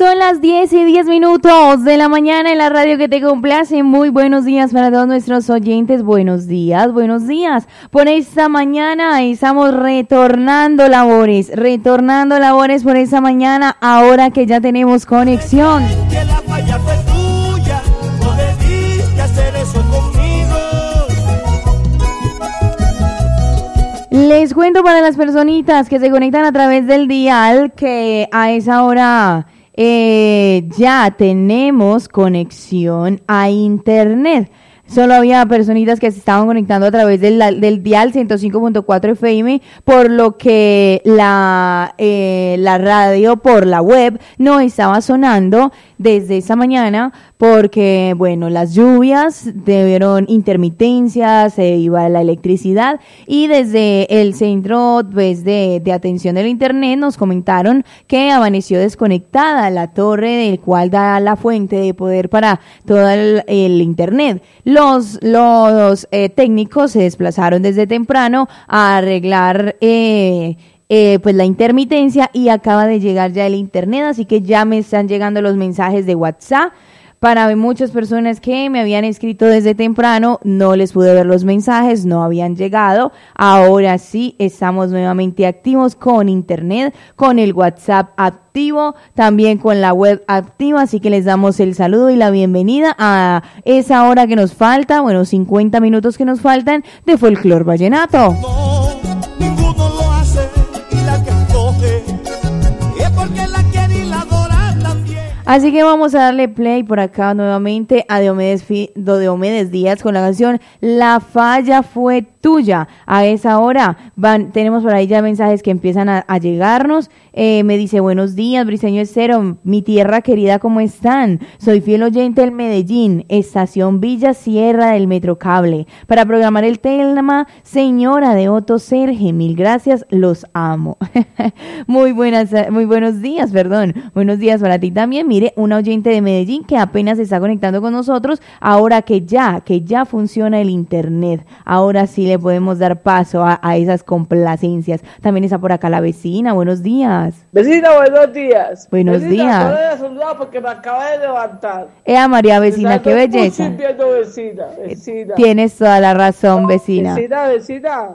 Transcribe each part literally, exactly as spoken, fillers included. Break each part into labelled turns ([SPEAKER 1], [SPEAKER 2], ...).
[SPEAKER 1] Son las diez y diez minutos de la mañana en la radio que te complace. Muy buenos días para todos nuestros oyentes. Buenos días, buenos días. Por esta mañana estamos retornando labores, retornando labores por esta mañana, ahora que ya tenemos conexión.
[SPEAKER 2] Que la falla fue tuya, no debiste hacer eso conmigo.
[SPEAKER 1] Les cuento para las personitas que se conectan a través del dial que a esa hora eh, ya tenemos conexión a internet. Solo había personitas que se estaban conectando a través del, del dial ciento cinco punto cuatro F M, por lo que la, eh, la radio por la web no estaba sonando desde esta mañana, porque, bueno, las lluvias dieron intermitencias, se iba la electricidad, y desde el centro pues, de, de atención del internet nos comentaron que amaneció desconectada la torre del cual da la fuente de poder para todo el, el internet. Los, los eh, técnicos se desplazaron desde temprano a arreglar eh, eh, pues la intermitencia, y acaba de llegar ya el internet, así que ya me están llegando los mensajes de WhatsApp. Para muchas personas que me habían escrito desde temprano, no les pude ver los mensajes, no habían llegado. Ahora sí estamos nuevamente activos con internet, con el WhatsApp activo, también con la web activa, así que les damos el saludo y la bienvenida a esa hora que nos falta, bueno, cincuenta minutos que nos faltan de Folclor Vallenato.
[SPEAKER 2] No, ninguno lo hace y la que escoge es porque la quiere y la adora también.
[SPEAKER 1] Así que vamos a darle play por acá nuevamente a Diomedes, Diomedes Díaz con la canción La Falla Fue Tuya. A esa hora van, tenemos por ahí ya mensajes que empiezan a, a llegarnos. Eh, me dice, buenos días, Briseño Estéreo, mi tierra querida, ¿cómo están? Soy fiel oyente del Medellín, estación Villa Sierra del Metrocable. Para programar el tema, señora de Otto Serge, mil gracias, los amo. Muy buenas, muy buenos días, perdón. Buenos días para ti también. Mire, una oyente de Medellín que apenas se está conectando con nosotros, ahora que ya, que ya funciona el internet. Ahora sí le podemos dar paso a, a esas complacencias. También está por acá la vecina, buenos días.
[SPEAKER 3] Vecina, buenos días.
[SPEAKER 1] Buenos
[SPEAKER 3] vecina,
[SPEAKER 1] días.
[SPEAKER 3] No le he saludado porque me acaba de levantar.
[SPEAKER 1] Ea María vecina, qué belleza.
[SPEAKER 3] Viendo, vecina, vecina.
[SPEAKER 1] Tienes toda la razón, vecina.
[SPEAKER 3] Vecina, vecina.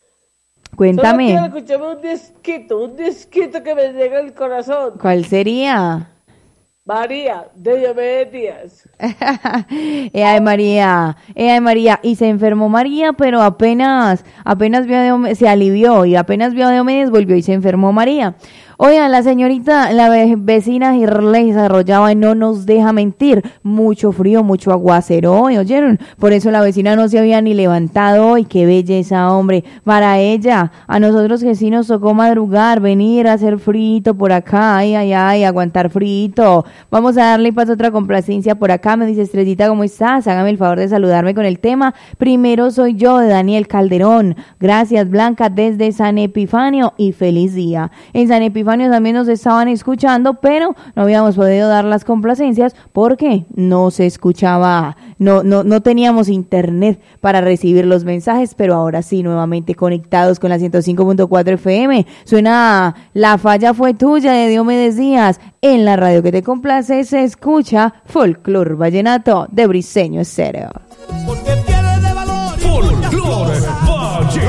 [SPEAKER 1] Cuéntame.
[SPEAKER 3] Solo quiero escucharme un disquito, un disquito que me llega al corazón.
[SPEAKER 1] ¿Cuál sería?
[SPEAKER 3] María, de Diomedes Díaz.
[SPEAKER 1] Ea de María, ea de María, y se enfermó María, pero apenas, apenas vio a Diomedes, se alivió, y apenas vio a Diomedes, volvió y se enfermó María. Oigan, la señorita, la vecina Girley desarrollaba y no nos deja mentir. Mucho frío, mucho aguacero hoy, ¿oyeron? Por eso la vecina no se había ni levantado hoy. ¡Qué belleza, hombre! Para ella, a nosotros que sí nos tocó madrugar, venir a hacer frito por acá, ay, ay, ay, aguantar frito. Vamos a darle paso a otra complacencia por acá. Me dice, Estrellita, ¿cómo estás? Hágame el favor de saludarme con el tema. Primero soy yo, de Daniel Calderón. Gracias, Blanca, desde San Epifanio, y feliz día. En San Epifanio también nos estaban escuchando, pero no habíamos podido dar las complacencias porque no se escuchaba, no, no, no teníamos internet para recibir los mensajes, pero ahora sí, nuevamente conectados con la ciento cinco punto cuatro F M. Suena La Falla Fue Tuya de Diomedes Díaz. En la radio que te complace se escucha Folclor Vallenato de Briseño Estéreo.